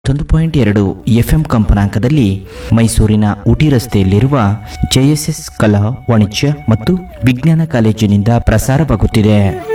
1.2 FM ಕಂಪನಾಂಕದಲ್ಲಿ ಮೈಸೂರಿನ ಊಟಿ ರಸ್ತೆಯಲ್ಲಿರುವ ಜೆಎಸ್ಎಸ್ ಕಲಾ ವಾಣಿಜ್ಯ ಮತ್ತು ವಿಜ್ಞಾನ ಕಾಲೇಜಿನಿಂದ ಪ್ರಸಾರವಾಗುತ್ತಿದೆ.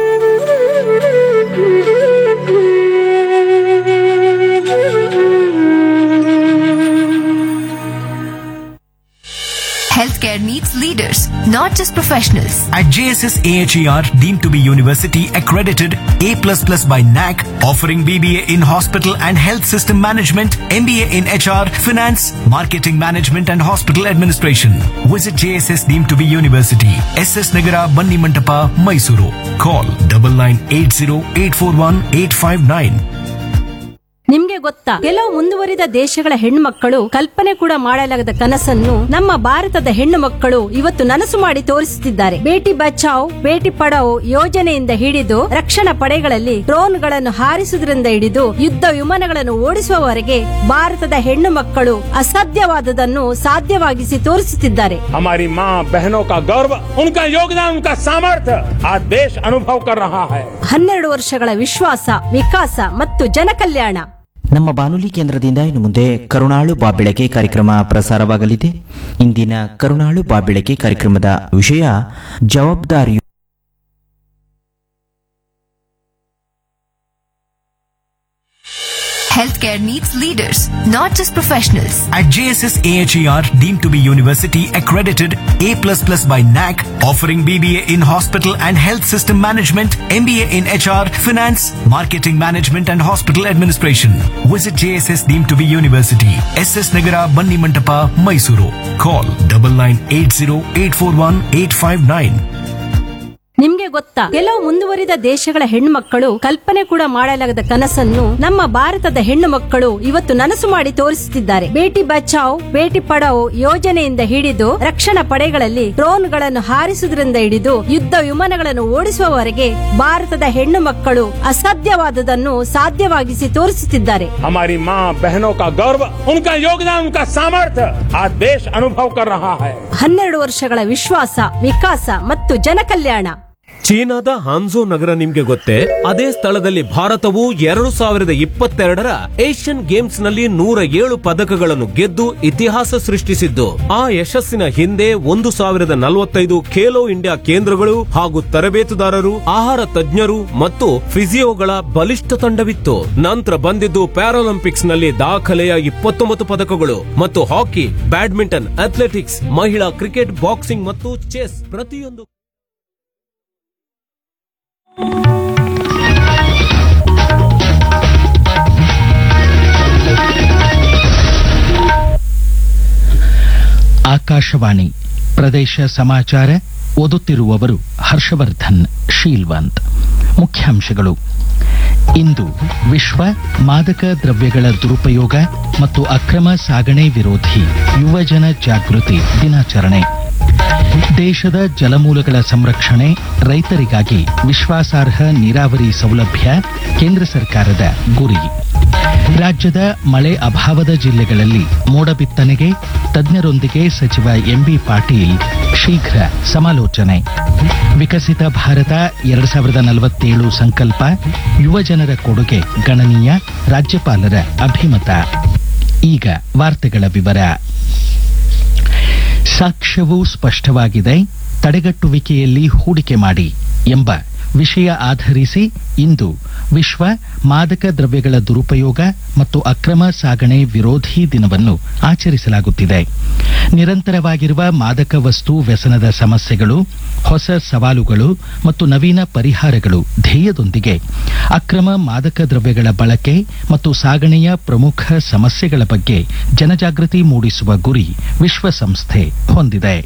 Healthcare needs leaders, not just professionals. At JSS AHER, deemed to be university accredited A++ by NAC, offering BBA in hospital and health system management, MBA in HR, finance, marketing management and hospital administration. Visit JSS deemed to be university, SS Nagara, Banni Mantapa, Mysuru. Call 9980841859. ನಿಮ್ಗೆ ಗೊತ್ತಾ, ಕೆಲವು ಮುಂದುವರಿದ ದೇಶಗಳ ಹೆಣ್ಣುಮಕ್ಕಳು ಕಲ್ಪನೆ ಕೂಡ ಮಾಡಲಾಗದ ಕನಸನ್ನು ನಮ್ಮ ಭಾರತದ ಹೆಣ್ಣು ಮಕ್ಕಳು ಇವತ್ತು ನನಸು ಮಾಡಿ ತೋರಿಸುತ್ತಿದ್ದಾರೆ. ಬೇಟಿ ಬಚಾವ್ ಬೇಟಿ ಪಢಾವೋ ಯೋಜನೆಯಿಂದ ಹಿಡಿದು ರಕ್ಷಣಾ ಪಡೆಗಳಲ್ಲಿ ಡ್ರೋನ್ಗಳನ್ನು ಹಾರಿಸುವುದರಿಂದ ಹಿಡಿದು ಯುದ್ಧ ವಿಮಾನಗಳನ್ನು ಓಡಿಸುವವರೆಗೆ ಭಾರತದ ಹೆಣ್ಣು ಮಕ್ಕಳು ಅಸಾಧ್ಯವಾದದನ್ನು ಸಾಧ್ಯವಾಗಿಸಿ ತೋರಿಸುತ್ತಿದ್ದಾರೆ. हमारी माँ बहनों का गौरव, उनका योगदान, उनका सामर्थ्य आज देश अनुभव कर रहा है. 12 ವರ್ಷಗಳ ವಿಶ್ವಾಸ, ವಿಕಾಸ ಮತ್ತು ಜನಕಲ್ಯಾಣ. ನಮ್ಮ ಬಾನುಲಿ ಕೇಂದ್ರದಿಂದ ಇನ್ನು ಮುಂದೆ ಕರುಣಾಳು ಬಾಬೆಳಕೆ ಕಾರ್ಯಕ್ರಮ ಪ್ರಸಾರವಾಗಲಿದೆ. ಇಂದಿನ ಕರುಣಾಳು ಬಾಬೆಳಕೆ ಕಾರ್ಯಕ್ರಮದ ವಿಷಯ ಜವಾಬ್ದಾರಿಯು. Healthcare needs leaders, not just professionals. At JSS AHER, deemed to be university accredited A++ by NAC, offering BBA in hospital and health system management, MBA in HR, finance, marketing management and hospital administration. Visit JSS deemed to be university, SS Nagara, Banni Mantapa, Mysuru. Call 9980841859. ನಿಮ್ಗೆ ಗೊತ್ತಾ, ಕೆಲವು ಮುಂದುವರಿದ ದೇಶಗಳ ಹೆಣ್ಣುಮಕ್ಕಳು ಕಲ್ಪನೆ ಕೂಡ ಮಾಡಲಾಗದ ಕನಸನ್ನು ನಮ್ಮ ಭಾರತದ ಹೆಣ್ಣು ಮಕ್ಕಳು ಇವತ್ತು ನನಸು ಮಾಡಿ ತೋರಿಸುತ್ತಿದ್ದಾರೆ. ಬೇಟಿ ಬಚಾವ್ ಬೇಟಿ ಪಢಾವೋ ಯೋಜನೆಯಿಂದ ಹಿಡಿದು ರಕ್ಷಣಾ ಪಡೆಗಳಲ್ಲಿ ಡ್ರೋನ್ಗಳನ್ನು ಹಾರಿಸುವುದರಿಂದ ಹಿಡಿದು ಯುದ್ಧ ವಿಮಾನಗಳನ್ನು ಓಡಿಸುವವರೆಗೆ ಭಾರತದ ಹೆಣ್ಣು ಮಕ್ಕಳು ಅಸಾಧ್ಯವಾದದನ್ನು ಸಾಧ್ಯವಾಗಿಸಿ ತೋರಿಸುತ್ತಿದ್ದಾರೆ. हमारी माँ बहनों का गौरव, उनका योगदान, उनका सामर्थ्य आज देश अनुभव कर रहा है. 12 ವರ್ಷಗಳ ವಿಶ್ವಾಸ, ವಿಕಾಸ ಮತ್ತು ಜನಕಲ್ಯಾಣ. ಚೀನಾದ ಹಾನ್ಝೋ ನಗರ ನಿಮ್ಗೆ ಗೊತ್ತೇ? ಅದೇ ಸ್ಥಳದಲ್ಲಿ ಭಾರತವು 2022ರ ಏಷ್ಯನ್ ಗೇಮ್ಸ್ ನಲ್ಲಿ 107 ಪದಕಗಳನ್ನು ಗೆದ್ದು ಇತಿಹಾಸ ಸೃಷ್ಟಿಸಿದ್ದು. ಆ ಯಶಸ್ಸಿನ ಹಿಂದೆ 1045 ಖೇಲೋ ಇಂಡಿಯಾ ಕೇಂದ್ರಗಳು ಹಾಗೂ ತರಬೇತುದಾರರು, ಆಹಾರ ತಜ್ಞರು ಮತ್ತು ಫಿಸಿಯೋಗಳ ಬಲಿಷ್ಠ ತಂಡವಿತ್ತು. ನಂತರ ಬಂದಿದ್ದು ಪ್ಯಾರಾಲಿಂಪಿಕ್ಸ್ ನಲ್ಲಿ ದಾಖಲೆಯ 29 ಪದಕಗಳು ಮತ್ತು ಹಾಕಿ, ಬ್ಯಾಡ್ಮಿಂಟನ್, ಅಥ್ಲೆಟಿಕ್ಸ್, ಮಹಿಳಾ ಕ್ರಿಕೆಟ್, ಬಾಕ್ಸಿಂಗ್ ಮತ್ತು ಚೆಸ್ ಪ್ರತಿಯೊಂದು. ಆಕಾಶವಾಣಿ ಪ್ರದೇಶ ಸಮಾಚಾರ ಓದುತ್ತಿರುವವರು ಹರ್ಷವರ್ಧನ್ ಶೀಲ್ವಂತ್. ಮುಖ್ಯಾಂಶಗಳು: ಇಂದು ವಿಶ್ವ ಮಾದಕ ದ್ರವ್ಯಗಳ ದುರುಪಯೋಗ ಮತ್ತು ಅಕ್ರಮ ಸಾಗಣೆ ವಿರೋಧಿ ಯುವಜನ ಜಾಗೃತಿ ದಿನಾಚರಣೆ. ದೇಶದ ಜಲಮೂಲಗಳ ಸಂರಕ್ಷಣೆ, ರೈತರಿಗಾಗಿ ವಿಶ್ವಾಸಾರ್ಹ ನೀರಾವರಿ ಸೌಲಭ್ಯ ಕೇಂದ್ರ ಸರ್ಕಾರದ ಗುರಿ. ರಾಜ್ಯದ ಮಳೆ ಅಭಾವದ ಜಿಲ್ಲೆಗಳಲ್ಲಿ ಮೋಡ ಬಿತ್ತನೆಗೆ ತಜ್ಞರೊಂದಿಗೆ ಸಚಿವ ಎಂಬಿ ಪಾಟೀಲ್ ಶೀಘ್ರ ಸಮಾಲೋಚನೆ. ವಿಕಸಿತ ಭಾರತ 2047 ಸಂಕಲ್ಪ, ಯುವಜನರ ಕೊಡುಗೆ ಗಣನೀಯ, ರಾಜ್ಯಪಾಲರ ಅಭಿಮತ. ಈಗ ವಾರ್ತೆಗಳ ವಿವರ. ಸಾಕ್ಷ್ಯವೂ ಸ್ಪಷ್ಟವಾಗಿದೆ, ತಡೆಗಟ್ಟುವಿಕೆಯಲ್ಲಿ ಹೂಡಿಕೆ ಮಾಡಿ ಎಂಬ ವಿಷಯ ಆಧರಿಸಿ ಇಂದು ವಿಶ್ವ ಮಾದಕ ದ್ರವ್ಯಗಳ ದುರುಪಯೋಗ ಮತ್ತು ಅಕ್ರಮ ಸಾಗಣೆ ವಿರೋಧಿ ದಿನವನ್ನು ಆಚರಿಸಲಾಗುತ್ತಿದೆ. ನಿರಂತರವಾಗಿರುವ ಮಾದಕ ವಸ್ತು ವ್ಯಸನದ ಸಮಸ್ಯೆಗಳು, ಹೊಸ ಸವಾಲುಗಳು ಮತ್ತು ನವೀನ ಪರಿಹಾರಗಳು ಧ್ಯೇಯದೊಂದಿಗೆ ಅಕ್ರಮ ಮಾದಕ ದ್ರವ್ಯಗಳ ಬಳಕೆ ಮತ್ತು ಸಾಗಣೆಯ ಪ್ರಮುಖ ಸಮಸ್ಯೆಗಳ ಬಗ್ಗೆ ಜನಜಾಗೃತಿ ಮೂಡಿಸುವ ಗುರಿ ವಿಶ್ವಸಂಸ್ಥೆ ಹೊಂದಿದೆ.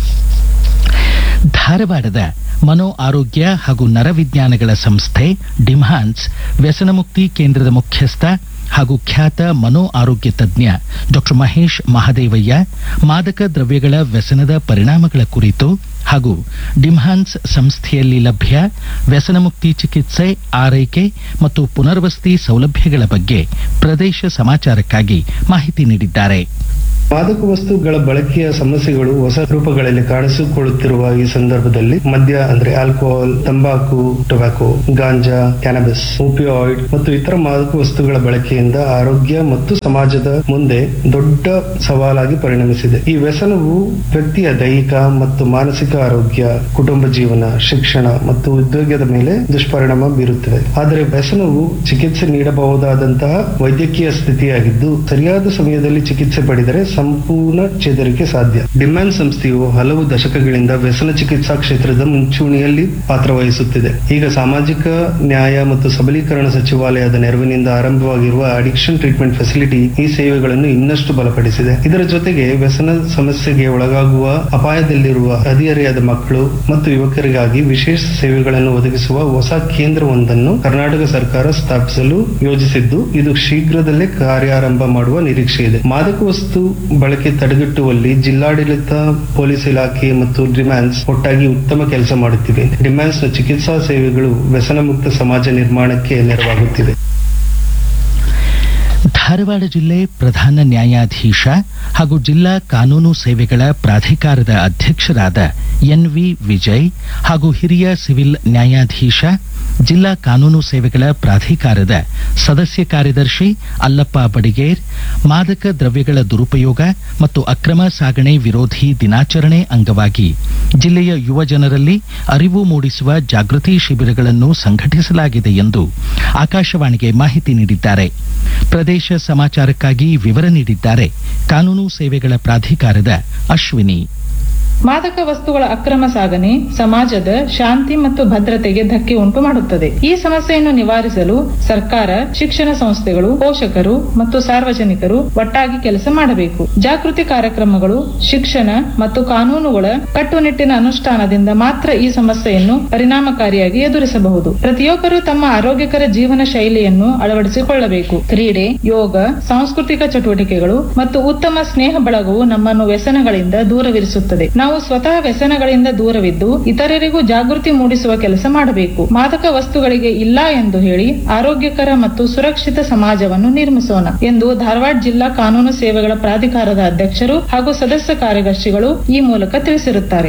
ಧಾರವಾಡದ ಮನೋ ಆರೋಗ್ಯ ಹಾಗೂ ನರವಿಜ್ಞಾನಗಳ ಸಂಸ್ಥೆ ಡಿಮ್ಹಾನ್ಸ್ ವ್ಯಸನಮುಕ್ತಿ ಕೇಂದ್ರದ ಮುಖ್ಯಸ್ಥ ಹಾಗೂ ಖ್ಯಾತ ಮನೋ ಆರೋಗ್ಯ ತಜ್ಞ ಡಾ ಮಹೇಶ್ ಮಹದೇವಯ್ಯ ಮಾದಕ ದ್ರವ್ಯಗಳ ವ್ಯಸನದ ಪರಿಣಾಮಗಳ ಕುರಿತು ಹಾಗೂ ಡಿಮ್ಹಾನ್ಸ್ ಸಂಸ್ಥೆಯಲ್ಲಿ ಲಭ್ಯ ವ್ಯಸನಮುಕ್ತಿ ಚಿಕಿತ್ಸೆ, ಆರೈಕೆ ಮತ್ತು ಪುನರ್ವಸತಿ ಸೌಲಭ್ಯಗಳ ಬಗ್ಗೆ ಪ್ರದೇಶ ಸಮಾಚಾರಕ್ಕಾಗಿ ಮಾಹಿತಿ ನೀಡಿದ್ದಾರೆ. ಮಾದಕ ವಸ್ತುಗಳ ಬಳಕೆಯ ಸಮಸ್ಯೆಗಳು ಹೊಸ ರೂಪಗಳಲ್ಲಿ ಕಾಣಿಸಿಕೊಳ್ಳುತ್ತಿರುವ ಈ ಸಂದರ್ಭದಲ್ಲಿ ಮದ್ಯ ಅಂದ್ರೆ ಆಲ್ಕೋಹಾಲ್, ತಂಬಾಕು, ಟೊಬ್ಯಾಕೊ, ಗಾಂಜಾ, ಕ್ಯಾನಬಿಸ್, ಓಪಿಯಾಯ್ಡ್ ಮತ್ತು ಇತರ ಮಾದಕ ವಸ್ತುಗಳ ಬಳಕೆಯಿಂದ ಆರೋಗ್ಯ ಮತ್ತು ಸಮಾಜದ ಮುಂದೆ ದೊಡ್ಡ ಸವಾಲಾಗಿ ಪರಿಣಮಿಸಿದೆ. ಈ ವ್ಯಸನವು ವ್ಯಕ್ತಿಯ ದೈಹಿಕ ಮತ್ತು ಮಾನಸಿಕ ಆರೋಗ್ಯ, ಕುಟುಂಬ ಜೀವನ, ಶಿಕ್ಷಣ ಮತ್ತು ಉದ್ಯೋಗದ ಮೇಲೆ ದುಷ್ಪರಿಣಾಮ ಬೀರುತ್ತವೆ. ಆದರೆ ವ್ಯಸನವು ಚಿಕಿತ್ಸೆ ನೀಡಬಹುದಾದಂತಹ ವೈದ್ಯಕೀಯ ಸ್ಥಿತಿಯಾಗಿದ್ದು, ಸರಿಯಾದ ಸಮಯದಲ್ಲಿ ಚಿಕಿತ್ಸೆ ಪಡೆದರೆ ಸಂಪೂರ್ಣ ಚೇತರಿಕೆ ಸಾಧ್ಯ. ಡಿಮ್ಯಾನ್ ಸಂಸ್ಥೆಯು ಹಲವು ದಶಕಗಳಿಂದ ವ್ಯಸನ ಚಿಕಿತ್ಸಾ ಕ್ಷೇತ್ರದ ಮುಂಚೂಣಿಯಲ್ಲಿ ಪಾತ್ರ ವಹಿಸುತ್ತಿದೆ. ಈಗ ಸಾಮಾಜಿಕ ನ್ಯಾಯ ಮತ್ತು ಸಬಲೀಕರಣ ಸಚಿವಾಲಯದ ನೆರವಿನಿಂದ ಆರಂಭವಾಗಿರುವ ಅಡಿಕ್ಷನ್ ಟ್ರೀಟ್ಮೆಂಟ್ ಫೆಸಿಲಿಟಿ ಈ ಸೇವೆಗಳನ್ನು ಇನ್ನಷ್ಟು ಬಲಪಡಿಸಿದೆ. ಇದರ ಜೊತೆಗೆ ವ್ಯಸನ ಸಮಸ್ಯೆಗೆ ಒಳಗಾಗುವ ಅಪಾಯದಲ್ಲಿರುವ ಹದಿಹರೆಯದ ಮಕ್ಕಳು ಮತ್ತು ಯುವಕರಿಗಾಗಿ ವಿಶೇಷ ಸೇವೆಗಳನ್ನು ಒದಗಿಸುವ ಹೊಸ ಕೇಂದ್ರವೊಂದನ್ನು ಕರ್ನಾಟಕ ಸರ್ಕಾರ ಸ್ಥಾಪಿಸಲು ಯೋಜಿಸಿದ್ದು, ಇದು ಶೀಘ್ರದಲ್ಲೇ ಕಾರ್ಯಾರಂಭ ಮಾಡುವ ನಿರೀಕ್ಷೆ ಇದೆ. ಮಾದಕ ವಸ್ತು ಬಳಕೆ ತಡೆಗಟ್ಟುವಲ್ಲಿ ಜಿಲ್ಲಾಡಳಿತ, ಪೊಲೀಸ್ ಇಲಾಖೆ ಮತ್ತು ಡಿಮ್ಯಾನ್ಸ್ ಒಟ್ಟಾಗಿ ಉತ್ತಮ ಕೆಲಸ ಮಾಡುತ್ತಿವೆ. ಡಿಮ್ಯಾನ್ಸ್ನ ಚಿಕಿತ್ಸಾ ಸೇವೆಗಳು ವ್ಯಸನ ಮುಕ್ತ ಸಮಾಜ ನಿರ್ಮಾಣಕ್ಕೆ ನೆರವಾಗುತ್ತಿವೆ. ಧಾರವಾಡ ಜಿಲ್ಲೆ ಪ್ರಧಾನ ನ್ಯಾಯಾಧೀಶ ಹಾಗೂ ಜಿಲ್ಲಾ ಕಾನೂನು ಸೇವೆಗಳ ಪ್ರಾಧಿಕಾರದ ಅಧ್ಯಕ್ಷರಾದ ಎನ್ವಿ ವಿಜಯ್ ಹಾಗೂ ಹಿರಿಯ ಸಿವಿಲ್ ನ್ಯಾಯಾಧೀಶ, ಜಿಲ್ಲಾ ಕಾನೂನು ಸೇವೆಗಳ ಪ್ರಾಧಿಕಾರದ ಸದಸ್ಯ ಕಾರ್ಯದರ್ಶಿ ಅಲ್ಲಪ್ಪ ಬಡಿಗೇರ್ ಮಾದಕ ದ್ರವ್ಯಗಳ ದುರುಪಯೋಗ ಮತ್ತು ಅಕ್ರಮ ಸಾಗಣೆ ವಿರೋಧಿ ದಿನಾಚರಣೆ ಅಂಗವಾಗಿ ಜಿಲ್ಲೆಯ ಯುವ ಜನರಲ್ಲಿ ಅರಿವು ಮೂಡಿಸುವ ಜಾಗೃತಿ ಶಿಬಿರಗಳನ್ನು ಸಂಘಟಿಸಲಾಗಿದೆ ಎಂದು ಆಕಾಶವಾಣಿಗೆ ಮಾಹಿತಿ ನೀಡಿದ್ದಾರೆ. ಪ್ರದೇಶ ಸಮಾಚಾರಕ್ಕಾಗಿ ವಿವರ ನೀಡಿದ್ದಾರೆ ಕಾನೂನು ಸೇವೆಗಳ ಪ್ರಾಧಿಕಾರದ ಅಶ್ವಿನಿ. ಮಾದಕ ವಸ್ತುಗಳ ಅಕ್ರಮ ಸಾಗಣೆ ಸಮಾಜದ ಶಾಂತಿ ಮತ್ತು ಭದ್ರತೆಗೆ ಧಕ್ಕೆ ಉಂಟು ಮಾಡುತ್ತದೆ. ಈ ಸಮಸ್ಯೆಯನ್ನು ನಿವಾರಿಸಲು ಸರ್ಕಾರ, ಶಿಕ್ಷಣ ಸಂಸ್ಥೆಗಳು, ಪೋಷಕರು ಮತ್ತು ಸಾರ್ವಜನಿಕರು ಒಟ್ಟಾಗಿ ಕೆಲಸ ಮಾಡಬೇಕು. ಜಾಗೃತಿ ಕಾರ್ಯಕ್ರಮಗಳು, ಶಿಕ್ಷಣ ಮತ್ತು ಕಾನೂನುಗಳ ಕಟ್ಟುನಿಟ್ಟಿನ ಅನುಷ್ಠಾನದಿಂದ ಮಾತ್ರ ಈ ಸಮಸ್ಯೆಯನ್ನು ಪರಿಣಾಮಕಾರಿಯಾಗಿ ಎದುರಿಸಬಹುದು. ಪ್ರತಿಯೊಬ್ಬರು ತಮ್ಮ ಆರೋಗ್ಯಕರ ಜೀವನ ಶೈಲಿಯನ್ನು ಅಳವಡಿಸಿಕೊಳ್ಳಬೇಕು. ಕ್ರೀಡೆ, ಯೋಗ, ಸಾಂಸ್ಕೃತಿಕ ಚಟುವಟಿಕೆಗಳು ಮತ್ತು ಉತ್ತಮ ಸ್ನೇಹ ಬಳಗವು ನಮ್ಮನ್ನು ವ್ಯಸನಗಳಿಂದ ದೂರವಿರಿಸುತ್ತದೆ. ನಾವು ಸ್ವತಃ ವ್ಯಸನಗಳಿಂದ ದೂರವಿದ್ದು ಇತರರಿಗೂ ಜಾಗೃತಿ ಮೂಡಿಸುವ ಕೆಲಸ ಮಾಡಬೇಕು. ಮಾದಕ ವಸ್ತುಗಳಿಗೆ ಇಲ್ಲ ಎಂದು ಹೇಳಿ ಆರೋಗ್ಯಕರ ಮತ್ತು ಸುರಕ್ಷಿತ ಸಮಾಜವನ್ನು ನಿರ್ಮಿಸೋಣ ಎಂದು ಧಾರವಾಡ ಜಿಲ್ಲಾ ಕಾನೂನು ಸೇವೆಗಳ ಪ್ರಾಧಿಕಾರದ ಅಧ್ಯಕ್ಷರು ಹಾಗೂ ಸದಸ್ಯ ಕಾರ್ಯದರ್ಶಿಗಳು ಈ ಮೂಲಕ ತಿಳಿಸಿರುತ್ತಾರೆ.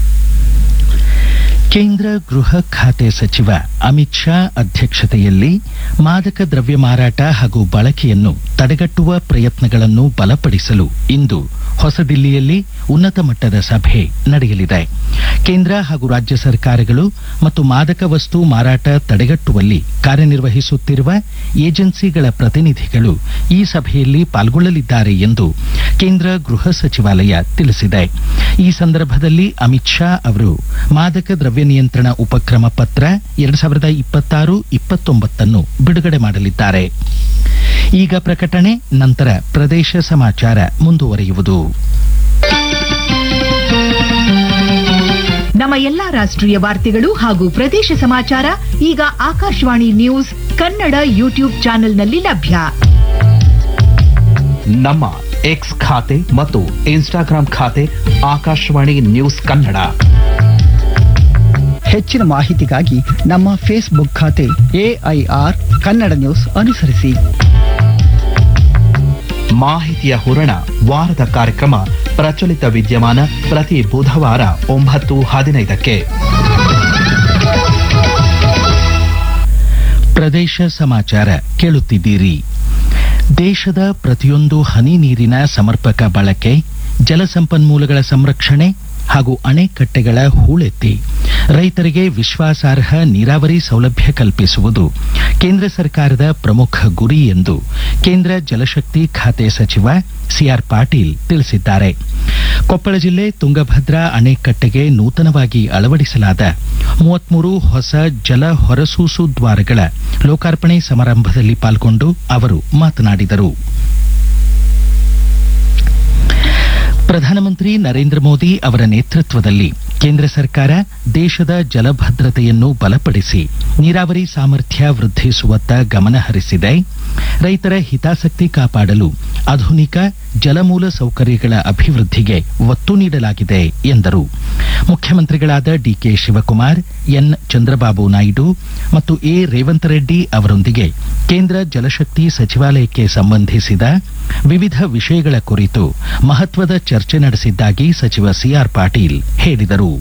ಕೇಂದ್ರ ಗೃಹ ಖಾತೆ ಸಚಿವ ಅಮಿತ್ ಶಾ ಅಧ್ಯಕ್ಷತೆಯಲ್ಲಿ ಮಾದಕ ದ್ರವ್ಯ ಮಾರಾಟ ಹಾಗೂ ಬಳಕೆಯನ್ನು ತಡೆಗಟ್ಟುವ ಪ್ರಯತ್ನಗಳನ್ನು ಬಲಪಡಿಸಲು ಇಂದು ಹೊಸದಿಲ್ಲಿಯಲ್ಲಿ ಉನ್ನತ ಮಟ್ಟದ ಸಭೆ ನಡೆಯಲಿದೆ. ಕೇಂದ್ರ ಹಾಗೂ ರಾಜ್ಯ ಸರ್ಕಾರಗಳು ಮತ್ತು ಮಾದಕ ವಸ್ತು ಮಾರಾಟ ತಡೆಗಟ್ಟುವಲ್ಲಿ ಕಾರ್ಯನಿರ್ವಹಿಸುತ್ತಿರುವ ಏಜೆನ್ಸಿಗಳ ಪ್ರತಿನಿಧಿಗಳು ಈ ಸಭೆಯಲ್ಲಿ ಪಾಲ್ಗೊಳ್ಳಲಿದ್ದಾರೆ ಎಂದು ಕೇಂದ್ರ ಗೃಹ ಸಚಿವಾಲಯ ತಿಳಿಸಿದೆ. ಈ ಸಂದರ್ಭದಲ್ಲಿ ಅಮಿತ್ ಶಾ ಅವರು ಮಾದಕ ದ್ರವ್ಯ ನಿಯಂತ್ರಣ ಉಪಕ್ರಮ ಪತ್ರ 2026-29 ಬಿಡುಗಡೆ ಮಾಡಲಿದ್ದಾರೆ. ಈಗ ಪ್ರಕಟಣೆ, ನಂತರ ಪ್ರದೇಶ ಸಮಾಚಾರ ಮುಂದುವರಿಯುವುದು. ನಮ್ಮ ಎಲ್ಲಾ ರಾಷ್ಟ್ರೀಯ ವಾರ್ತೆಗಳು ಹಾಗೂ ಪ್ರದೇಶ ಸಮಾಚಾರ ಈಗ ಆಕಾಶವಾಣಿ ನ್ಯೂಸ್ ಕನ್ನಡ ಯೂಟ್ಯೂಬ್ ಚಾನೆಲ್ನಲ್ಲಿ ಲಭ್ಯ. ನಮ್ಮ ಎಕ್ಸ್ ಖಾತೆ ಮತ್ತು ಇನ್ಸ್ಟಾಗ್ರಾಂ ಖಾತೆ ಆಕಾಶವಾಣಿ ನ್ಯೂಸ್ ಕನ್ನಡ. ಹೆಚ್ಚಿನ ಮಾಹಿತಿಗಾಗಿ ನಮ್ಮ ಫೇಸ್ಬುಕ್ ಖಾತೆ AIR ಕನ್ನಡ ನ್ಯೂಸ್ ಅನುಸರಿಸಿ. ಮಾಹಿತಿಯ ಹೂರಣ, ವಾರದ ಕಾರ್ಯಕ್ರಮ ಪ್ರಚಲಿತ ವಿದ್ಯಮಾನ ಪ್ರತಿ ಬುಧವಾರ 9:15ಕ್ಕೆ. ಪ್ರದೇಶ ಸಮಾಚಾರ ಕೇಳುತ್ತಿದ್ದೀರಿ. ದೇಶದ ಪ್ರತಿಯೊಂದು ಹನಿ ನೀರಿನ ಸಮರ್ಪಕ ಬಳಕೆ, ಜಲಸಂಪನ್ಮೂಲಗಳ ಸಂರಕ್ಷಣೆ ಹಾಗೂ ಅಣೆಕಟ್ಟೆಗಳ ಹೂಳೆತ್ತಿ ರೈತರಿಗೆ ವಿಶ್ವಾಸಾರ್ಹ ನೀರಾವರಿ ಸೌಲಭ್ಯ ಕಲ್ಪಿಸುವುದು ಕೇಂದ್ರ ಸರ್ಕಾರದ ಪ್ರಮುಖ ಗುರಿ ಎಂದು ಕೇಂದ್ರ ಜಲಶಕ್ತಿ ಖಾತೆ ಸಚಿವ ಸಿಆರ್ ಪಾಟೀಲ್ ತಿಳಿಸಿದ್ದಾರೆ. ಕೊಪ್ಪಳ ಜಿಲ್ಲೆ ತುಂಗಭದ್ರಾ ಅಣೆಕಟ್ಟೆಗೆ ನೂತನವಾಗಿ ಅಳವಡಿಸಲಾದ 33 ಹೊಸ ಜಲ ಹೊರಸೂಸು ದ್ವಾರಗಳ ಲೋಕಾರ್ಪಣೆ ಸಮಾರಂಭದಲ್ಲಿ ಪಾಲ್ಗೊಂಡು ಅವರು ಮಾತನಾಡಿದರು. ಪ್ರಧಾನಮಂತ್ರಿ ನರೇಂದ್ರ ಮೋದಿ ಅವರ ನೇತೃತ್ವದಲ್ಲಿ ಕೇಂದ್ರ ಸರ್ಕಾರ ದೇಶದ ಜಲಭದ್ರತೆಯನ್ನು ಬಲಪಡಿಸಿ ನೀರಾವರಿ ಸಾಮರ್ಥ್ಯ ವೃದ್ಧಿಸುವತ್ತ ಗಮನ ಹರಿಸಿದೆ. ರೈತರ ಹಿತಾಸಕ್ತಿ ಕಾಪಾಡಲು ಆಧುನಿಕ ಜಲಮೂಲ ಸೌಕರ್ಯಗಳ ಅಭಿವೃದ್ಧಿಗೆ ಒತ್ತು ನೀಡಲಾಗಿದೆ ಎಂದರು. ಮುಖ್ಯಮಂತ್ರಿಗಳಾದ ಡಿಕೆ ಶಿವಕುಮಾರ್, ಎನ್ ಚಂದ್ರಬಾಬು ನಾಯ್ಡು ಮತ್ತು ಎ ರೇವಂತ್ ರೆಡ್ಡಿ ಅವರೊಂದಿಗೆ ಕೇಂದ್ರ ಜಲಶಕ್ತಿ ಸಚಿವಾಲಯಕ್ಕೆ ಸಂಬಂಧಿಸಿದ ವಿವಿಧ ವಿಷಯಗಳ ಕುರಿತು ಮಹತ್ವದ ಚರ್ಚೆ ನಡೆಸಿದ್ದಾಗಿ ಸಚಿವ ಸಿಆರ್ ಪಾಟೀಲ್ ಹೇಳಿದರು.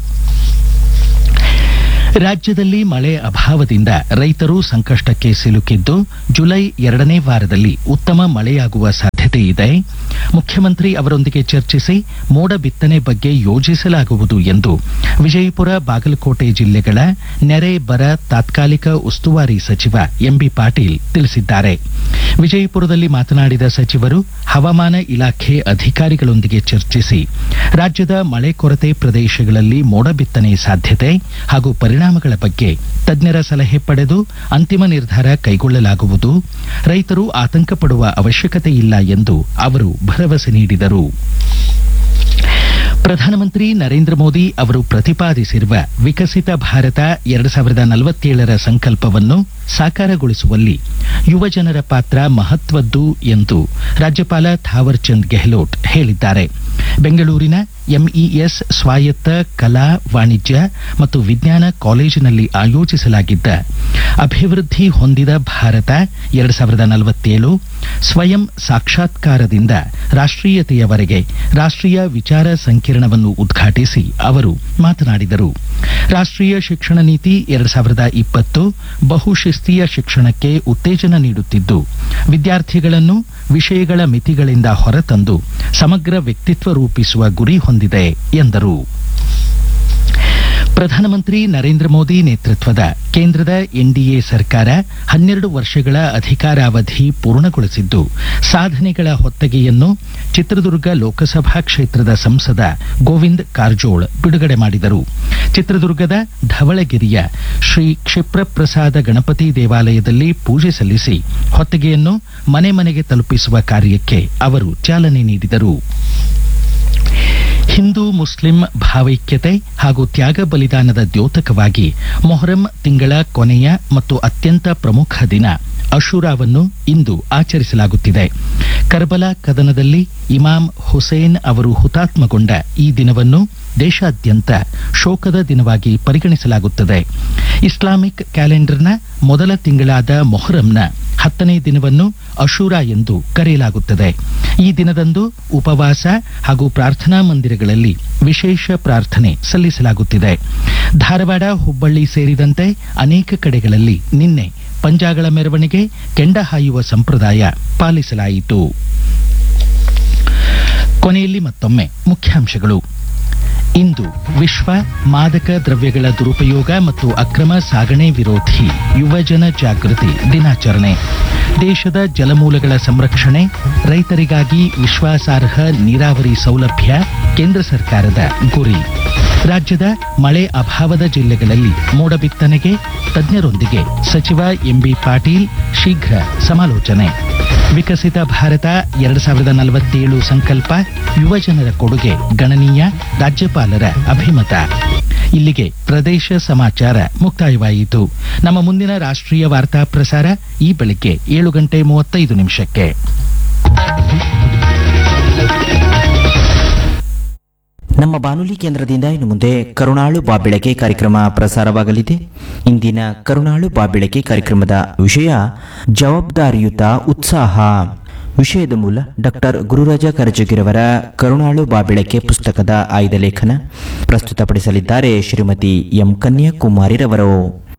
ರಾಜ್ಯದಲ್ಲಿ ಮಳೆ ಅಭಾವದಿಂದ ರೈತರು ಸಂಕಷ್ಟಕ್ಕೆ ಸಿಲುಕಿದ್ದು ಜುಲೈ 2ನೇ ವಾರದಲ್ಲಿ ಉತ್ತಮ ಮಳೆಯಾಗುವ ಸಾಧ್ಯತೆ ಇದೆ. ಮುಖ್ಯಮಂತ್ರಿ ಅವರೊಂದಿಗೆ ಚರ್ಚಿಸಿ ಮೋಡ ಬಿತ್ತನೆ ಬಗ್ಗೆ ಯೋಜಿಸಲಾಗುವುದು ಎಂದು ವಿಜಯಪುರ, ಬಾಗಲಕೋಟೆ ಜಿಲ್ಲೆಗಳ ನೆರೆ ಬರ ತಾತ್ಕಾಲಿಕ ಉಸ್ತುವಾರಿ ಸಚಿವ ಎಂಬಿ ಪಾಟೀಲ್ ತಿಳಿಸಿದ್ದಾರೆ. ವಿಜಯಪುರದಲ್ಲಿ ಮಾತನಾಡಿದ ಸಚಿವರು ಹವಾಮಾನ ಇಲಾಖೆ ಅಧಿಕಾರಿಗಳೊಂದಿಗೆ ಚರ್ಚಿಸಿ ರಾಜ್ಯದ ಮಳೆ ಕೊರತೆ ಪ್ರದೇಶಗಳಲ್ಲಿ ಮೋಡ ಬಿತ್ತನೆ ಸಾಧ್ಯತೆ ಹಾಗೂ ಪರಿಣಾಮಗಳ ಬಗ್ಗೆ ತಜ್ಞರ ಸಲಹೆ ಪಡೆದು ಅಂತಿಮ ನಿರ್ಧಾರ ಕೈಗೊಳ್ಳಲಾಗುವುದು. ರೈತರು ಆತಂಕ ಪಡುವ ಅವಶ್ಯಕತೆ ಇಲ್ಲ ಎಂದು ಅವರು ಭರವಸೆ ನೀಡಿದರು. ಪ್ರಧಾನಮಂತ್ರಿ ನರೇಂದ್ರ ಮೋದಿ ಅವರು ಪ್ರತಿಪಾದಿಸಿರುವ ವಿಕಸಿತ ಭಾರತ 2047ರ ಸಂಕಲ್ಪವನ್ನು ಸಾಕಾರಗೊಳಿಸುವಲ್ಲಿ ಯುವಜನರ ಪಾತ್ರ ಮಹತ್ವದ್ದು ಎಂದು ರಾಜ್ಯಪಾಲ ಥಾವರ್ ಚಂದ್ ಗೆಹ್ಲೋಟ್ ಹೇಳಿದ್ದಾರೆ. ಬೆಂಗಳೂರಿನ ಎಂಇಎಸ್ ಸ್ವಾಯತ್ತ ಕಲಾ, ವಾಣಿಜ್ಯ ಮತ್ತು ವಿಜ್ಞಾನ ಕಾಲೇಜಿನಲ್ಲಿ ಆಯೋಜಿಸಲಾಗಿದ್ದ ಅಭಿವೃದ್ಧಿ ಹೊಂದಿದ ಭಾರತ 2047 ಸ್ವಯಂ ಸಾಕ್ಷಾತ್ಕಾರದಿಂದ ರಾಷ್ಟ್ರೀಯತೆಯವರೆಗೆ ರಾಷ್ಟ್ರೀಯ ವಿಚಾರ ಸಂಕಿರಣವನ್ನು ಉದ್ಘಾಟಿಸಿ ಅವರು ಮಾತನಾಡಿದರು. ರಾಷ್ಟ್ರೀಯ ಶಿಕ್ಷಣ ನೀತಿ 2020 ಬಹುಶಿಸ್ತೀಯ ಶಿಕ್ಷಣಕ್ಕೆ ಉತ್ತೇಜನ ನೀಡುತ್ತಿದ್ದು ವಿದ್ಯಾರ್ಥಿಗಳನ್ನು ವಿಷಯಗಳ ಮಿತಿಗಳಿಂದ ಹೊರತಂದು ಸಮಗ್ರ ವ್ಯಕ್ತಿತ್ವ ರೂಪಿಸುವ ಗುರಿ ಹೊಂದಿದೆ ಎಂದರು. ಪ್ರಧಾನಮಂತ್ರಿ ನರೇಂದ್ರ ಮೋದಿ ನೇತೃತ್ವದ ಕೇಂದ್ರದ ಎನ್ಡಿಎ ಸರ್ಕಾರ 12 ವರ್ಷಗಳ ಅಧಿಕಾರಾವಧಿ ಪೂರ್ಣಗೊಳಿಸಿದ್ದು ಸಾಧನೆಗಳ ಹೊತ್ತಗೆಯನ್ನು ಚಿತ್ರದುರ್ಗ ಲೋಕಸಭಾ ಕ್ಷೇತ್ರದ ಸಂಸದ ಗೋವಿಂದ್ ಕಾರಜೋಳ್ ಬಿಡುಗಡೆ ಮಾಡಿದರು. ಚಿತ್ರದುರ್ಗದ ಧವಳಗಿರಿಯ ಶ್ರೀ ಕ್ಷಿಪ್ರಪ್ರಸಾದ ಗಣಪತಿ ದೇವಾಲಯದಲ್ಲಿ ಪೂಜೆ ಸಲ್ಲಿಸಿ ಹೊತ್ತಗೆಯನ್ನು ಮನೆ ಮನೆಗೆ ತಲುಪಿಸುವ ಕಾರ್ಯಕ್ಕೆ ಅವರು ಚಾಲನೆ ನೀಡಿದರು. ಹಿಂದೂ ಮುಸ್ಲಿಂ ಭಾವೈಕ್ಯತೆ ಹಾಗೂ ತ್ಯಾಗ ಬಲಿದಾನದ ದ್ಯೋತಕವಾಗಿ ಮೊಹರಂ ತಿಂಗಳ ಕೊನೆಯ ಮತ್ತು ಅತ್ಯಂತ ಪ್ರಮುಖ ದಿನ ಅಶೂರಾವನ್ನು ಇಂದು ಆಚರಿಸಲಾಗುತ್ತಿದೆ. ಕರ್ಬಲಾ ಕದನದಲ್ಲಿ ಇಮಾಮ್ ಹುಸೇನ್ ಅವರು ಹುತಾತ್ಮಗೊಂಡ ಈ ದಿನವನ್ನು ದೇಶಾದ್ಯಂತ ಶೋಕದ ದಿನವಾಗಿ ಪರಿಗಣಿಸಲಾಗುತ್ತದೆ. ಇಸ್ಲಾಮಿಕ್ ಕ್ಯಾಲೆಂಡರ್ನ ಮೊದಲ ತಿಂಗಳಾದ ಮೊಹರಂನ 10ನೇ ದಿನವನ್ನು ಅಶೂರಾ ಎಂದು ಕರೆಯಲಾಗುತ್ತದೆ. ಈ ದಿನದಂದು ಉಪವಾಸ ಹಾಗೂ ಪ್ರಾರ್ಥನಾ ಮಂದಿರಗಳಲ್ಲಿ ವಿಶೇಷ ಪ್ರಾರ್ಥನೆ ಸಲ್ಲಿಸಲಾಗುತ್ತಿದೆ. ಧಾರವಾಡ, ಹುಬ್ಬಳ್ಳಿ ಸೇರಿದಂತೆ ಅನೇಕ ಕಡೆಗಳಲ್ಲಿ ನಿನ್ನೆ ಪಂಜಾಗಳ ಮೆರವಣಿಗೆ, ಕೆಂಡ ಹಾಯುವ ಸಂಪ್ರದಾಯ ಪಾಲಿಸಲಾಯಿತು. ಕೊನೆಯಲ್ಲಿ ಮತ್ತೊಮ್ಮೆ ಮುಖ್ಯಾಂಶಗಳು. ಇಂದು ವಿಶ್ವ ಮಾದಕ ದ್ರವ್ಯಗಳ ದುರುಪಯೋಗ ಮತ್ತು ಅಕ್ರಮ ಸಾಗಣೆ ವಿರೋಧಿ ಯುವಜನ ಜಾಗೃತಿ ದಿನಾಚರಣೆ. ದೇಶದ ಜಲಮೂಲಗಳ ಸಂರಕ್ಷಣೆ, ರೈತರಿಗಾಗಿ ವಿಶ್ವಾಸಾರ್ಹ ನೀರಾವರಿ ಸೌಲಭ್ಯ ಕೇಂದ್ರ ಸರ್ಕಾರದ ಗುರಿ. ರಾಜ್ಯದ ಮಳೆ ಅಭಾವದ ಜಿಲ್ಲೆಗಳಲ್ಲಿ ಮೋಡ ಬಿತ್ತನೆಗೆ ತಜ್ಞರೊಂದಿಗೆ ಸಚಿವ ಎಂಬಿ ಪಾಟೀಲ್ ಶೀಘ್ರ ಸಮಾಲೋಚನೆ. ವಿಕಸಿತ ಭಾರತ 2047 ಸಂಕಲ್ಪ, ಯುವಜನರ ಕೊಡುಗೆ ಗಣನೀಯ, ರಾಜ್ಯಪಾಲರ ಅಭಿಮತ. ಇಲ್ಲಿಗೆ ಪ್ರದೇಶ ಸಮಾಚಾರ ಮುಕ್ತಾಯವಾಯಿತು. ನಮ್ಮ ಮುಂದಿನ ರಾಷ್ಟ್ರೀಯ ವಾರ್ತಾ ಪ್ರಸಾರ ಈ ಬೆಳಿಗ್ಗೆ 7:35 ನಮ್ಮ ಬಾನುಲಿ ಕೇಂದ್ರದಿಂದ ಇನ್ನು ಮುಂದೆ ಕರುಣಾಳು ಬಾಬೆಳಕೆ ಕಾರ್ಯಕ್ರಮ ಪ್ರಸಾರವಾಗಲಿದೆ. ಇಂದಿನ ಕರುಣಾಳು ಬಾಬೆಳಕೆ ಕಾರ್ಯಕ್ರಮದ ವಿಷಯ ಜವಾಬ್ದಾರಿಯುತ ಉತ್ಸಾಹ. ವಿಷಯದ ಮೂಲ ಡಾಕ್ಟರ್ ಗುರುರಾಜ ಕರಜಗಿರವರ ಕರುಣಾಳು ಬಾಬೆಳಕೆ ಪುಸ್ತಕದ ಆಯ್ದ ಲೇಖನ ಪ್ರಸ್ತುತಪಡಿಸಲಿದ್ದಾರೆ ಶ್ರೀಮತಿ ಎಂ ಕನ್ಯಾಕುಮಾರಿರವರು.